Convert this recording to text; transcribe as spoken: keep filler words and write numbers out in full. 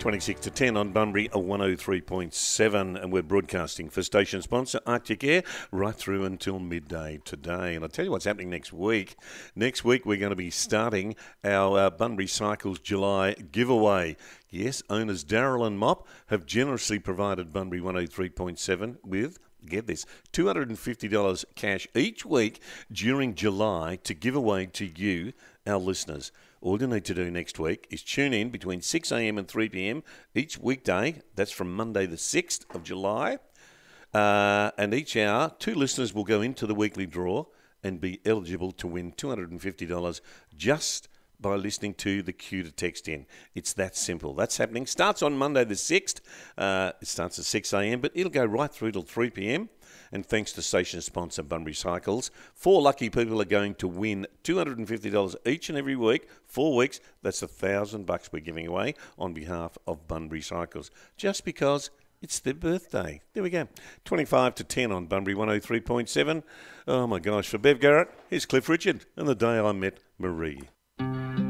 twenty-six to ten on Bunbury one oh three point seven, and we're broadcasting for station sponsor Arctic Air right through until midday today. And I'll tell you what's happening next week. Next week we're going to be starting our uh, Bunbury Cycles July giveaway. Yes, owners Daryl and Mop have generously provided Bunbury one oh three point seven with, get this, two hundred fifty dollars cash each week during July to give away to you, our listeners. All you need to do next week is tune in between six a.m. and three p.m. each weekday. That's from Monday the sixth of July. Uh, and each hour, two listeners will go into the weekly draw and be eligible to win two hundred fifty dollars just by listening to the cue to text in. It's that simple. That's happening. Starts on Monday the sixth. Uh, it starts at six a.m., but it'll go right through till three p.m. And thanks to station sponsor Bunbury Cycles, four lucky people are going to win two hundred fifty dollars each and every week. Four weeks, that's a thousand bucks we're giving away on behalf of Bunbury Cycles, just because it's their birthday. There we go. twenty-five to ten on Bunbury one oh three point seven. Oh my gosh, for Bev Garrett, here's Cliff Richard and the day I met Marie.